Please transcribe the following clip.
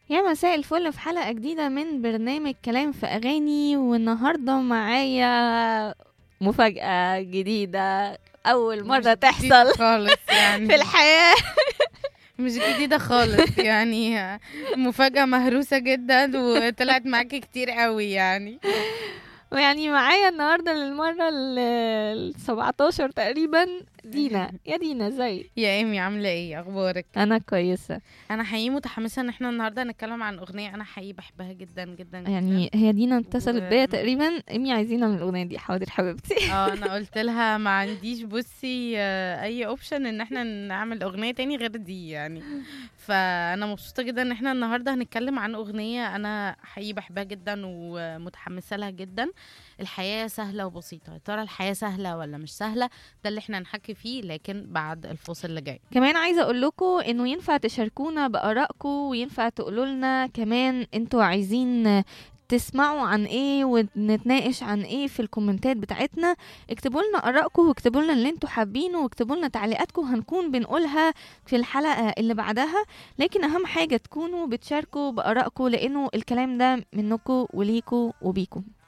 يا مساء الفل في حلقة جديدة من برنامج كلام في أغاني، والنهاردة معايا مفاجأة جديدة أول مش مرة جديدة تحصل خالص في يعني. الحياة. مش جديدة خالص يعني. مفاجأة مهروسة جدا وطلعت معاكي كتير قوي يعني. ويعني معايا النهاردة للمرة ال17 تقريبا دينا. يا دينا ازيك؟ يا ايمي، عاملة ايه؟ اخبارك؟ أنا كويسة. انا حقيقي متحمسة ان احنا النهاردة نتكلم عن اغنية انا حقيقي بحبها جدا جدا جدا. يعني هي دينا اتصلت و بيا تقريبا، إمي عايزينها من الأغنية دي. حاضر حبيبتي. انا قلت لها ما عنديش، بصي، اي اوبشن ان احنا نعمل اغنية تاني غير دي يعني. فانا مبسوطة جدا ان احنا النهاردة هنتكلم عن اغنية انا حقيقي بحبها جدا ومتحمسة لها جدا. الحياة سهلة وبسيطة، يا ترى الحياة سهلة ولا مش سهلة؟ ده اللي احنا هنحكي فيه، لكن بعد الفاصل اللي جاي. كمان عايزة اقول لكم انه ينفع تشاركونا بآرائكم، وينفع تقولوا لنا كمان انتوا عايزين تسمعوا عن ايه ونتناقش عن ايه في الكومنتات بتاعتنا. اكتبوا لنا آرائكم، واكتبوا لنا اللي انتوا حابينه، واكتبوا لنا تعليقاتكم هنكون بنقولها في الحلقة اللي بعدها. لكن اهم حاجة تكونوا بتشاركوا بآرائكم، لانه الكلام ده منكم وليكم وبيكم.